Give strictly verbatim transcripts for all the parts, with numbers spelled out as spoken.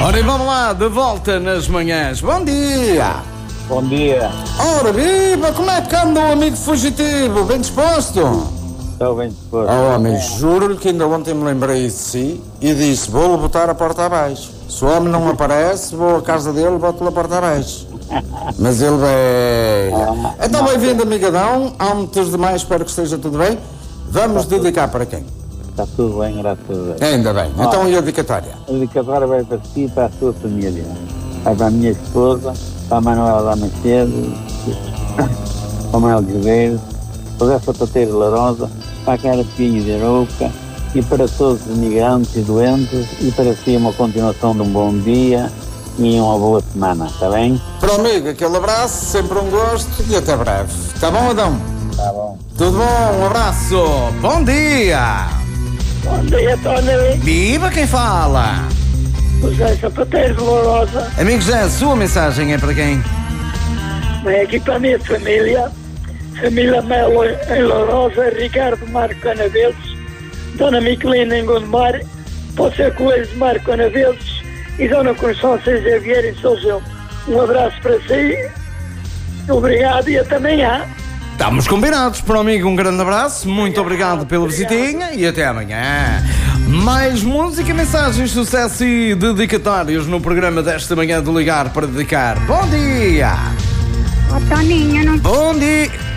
Ora, e vamos lá, de volta nas manhãs. Bom dia! Bom dia. Ora, viva! Como é que anda o amigo fugitivo? Bem disposto? Estou bem disposto. Oh, homem, juro-lhe que ainda ontem me lembrei de si e disse: vou-lhe botar a porta abaixo. Se o homem não aparece, vou à casa dele e boto-lhe a porta abaixo. Mas ele vai. Então, bem-vindo, amigadão. Há muitos demais, espero que esteja tudo bem. Vamos Está dedicar para quem? Está tudo bem, graças a Deus. Ainda bem. Então, e a dedicatória? A dedicatória vai para si e para a sua família. Vai para a minha esposa, para a Manuela da Macedo, para o Manuel Guerreiro, para o Zé Sapateiro Larosa, para a Cara Pinho de Arouca e para todos os imigrantes e doentes e para si uma continuação de um bom dia e uma boa semana, está bem? Para o amigo, aquele abraço, sempre um gosto e até breve. Está bom, Adão? Está bom. Tudo bom? Um abraço. Bom dia. Bom dia, Tony. Viva quem fala. José Sapateiro Lourosa. Amigo José, a sua mensagem é para quem? Vem aqui para a minha família. Família Melo em Lourosa, Ricardo Marco Canaveses, Dona Miquelina em Gondomar, José Coelho Marco Canaveses e Dona Constância Xavier em São João. Um abraço para si. Obrigado e até amanhã. Estamos combinados. Para o amigo, um grande abraço. Muito obrigado pela visitinha e até amanhã. Mais música, mensagens, sucesso e dedicatórios no programa desta manhã do Ligar para Dedicar. Bom dia! Ó, Toninho, não... Bom dia!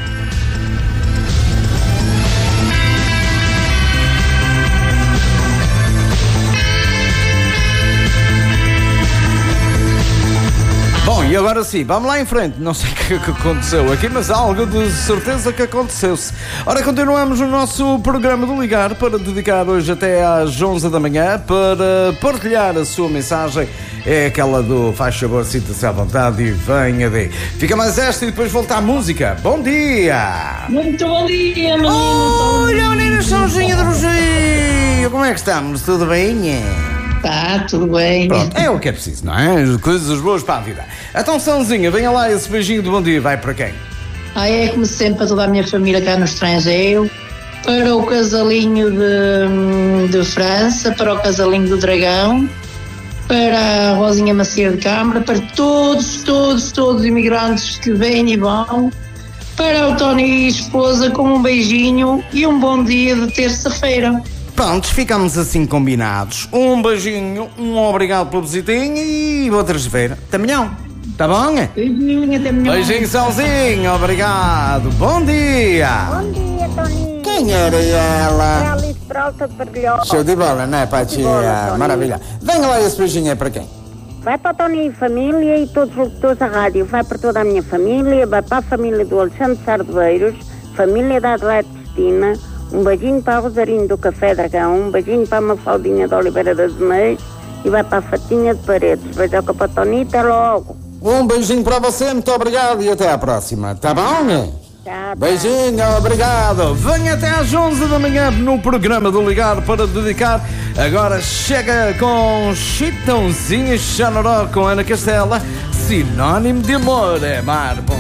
Bom, e agora sim, vamos lá em frente. Não sei o que, que aconteceu aqui, mas algo de certeza que aconteceu-se. Ora, continuamos o nosso programa do Ligar para dedicar hoje até às onze da manhã para partilhar a sua mensagem. É aquela do faz favor, sinta-se à vontade e venha de. Fica mais esta e depois volta à música. Bom dia! Muito bom dia, menino. Olha, menina Sãozinha de Rocio! Como é que estamos? Tudo bem? Tá, tudo bem. Pronto, é o que é preciso, não é? Coisas boas para a vida. Então, Sãozinha, venha lá, esse beijinho de bom dia vai para quem? Ah, é como sempre para toda a minha família cá no estrangeiro, para o casalinho de, de França, para o casalinho do Dragão, para a Rosinha Macia de Câmara, para todos, todos, todos os imigrantes que vêm e vão, para o Tony e a esposa com um beijinho e um bom dia de terça-feira. Prontos, ficamos assim combinados. Um beijinho, um obrigado pela visitinha e boa terça-feira. Até amanhã. Tá bom? Beijinho, até amanhã. Beijinho, Sãozinho, obrigado. Bom dia. Bom dia, Toninho. Quem era ela? É a Alice Peralta de Parrilhosa. Show de bola, não é, Patia? Toninho. Maravilha. Venha lá, esse beijinho é para quem? Vai para o Toninho e família e todos os locutores da rádio. Vai para toda a minha família, vai para a família do Alexandre Sardeveiros, família da Adelaide Cristina. Um beijinho para o Rosarinho do Café Dragão, um beijinho para a Mafaldinha de Oliveira das Meias e vai para a Fatinha de Paredes. Beijoca para a Tonita, até logo. Um beijinho para você, muito obrigado e até à próxima. Tá bom? Tchau, Beijinho, obrigado. Venha até às onze da manhã no programa do Ligar para Dedicar. Agora chega com Chitãozinho e Xanoró com Ana Castela. Sinónimo de amor é mar. Bom